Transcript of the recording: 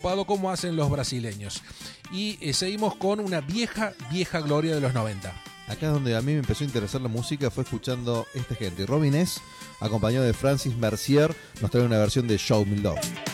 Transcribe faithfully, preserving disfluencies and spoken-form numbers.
como hacen los brasileños. Y eh, seguimos con una vieja, vieja gloria de los noventa. Acá es donde a mí me empezó a interesar la música, fue escuchando esta gente. Robin S., acompañado de Francis Mercier, nos trae una versión de Show Me Love.